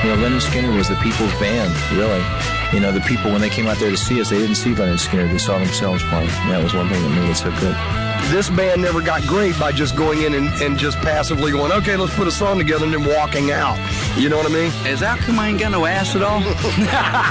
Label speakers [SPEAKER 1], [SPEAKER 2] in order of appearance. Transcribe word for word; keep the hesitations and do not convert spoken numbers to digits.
[SPEAKER 1] You know, Lynyrd Skynyrd was the people's band, really. You know, the people, when they came out there to see us, they didn't see Lynyrd Skynyrd. They saw themselves playing. And that was one thing that made it so good.
[SPEAKER 2] This band never got great by just going in and, and just passively going, okay, let's put a song together and then walking out. You know what I mean?
[SPEAKER 3] Is Al Cumming going to ass at all?